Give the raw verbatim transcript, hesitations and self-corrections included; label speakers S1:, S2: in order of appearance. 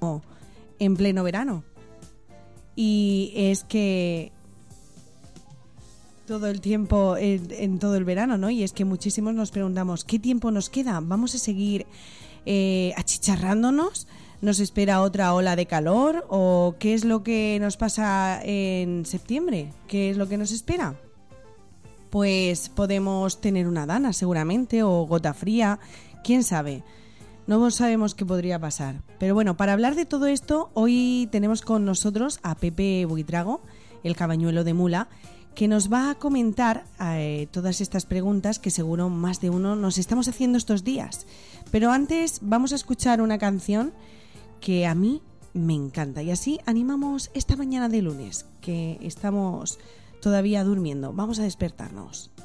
S1: en pleno verano. Y es que todo el tiempo, en, en todo el verano, ¿no? Y es que muchísimos nos preguntamos, ¿qué tiempo nos queda? ¿Vamos a seguir eh, achicharrándonos? ¿Nos espera otra ola de calor? ¿O qué es lo que nos pasa en septiembre? ¿Qué es lo que nos espera? Pues podemos tener una dana seguramente, o gota fría, quién sabe. No sabemos qué podría pasar. Pero bueno, para hablar de todo esto, hoy tenemos con nosotros a Pepe Buitrago, el cabañuelo de Mula, que nos va a comentar eh, todas estas preguntas que seguro más de uno nos estamos haciendo estos días. Pero antes vamos a escuchar una canción que a mí me encanta. Y así animamos esta mañana de lunes, que estamos todavía durmiendo. Vamos a despertarnos.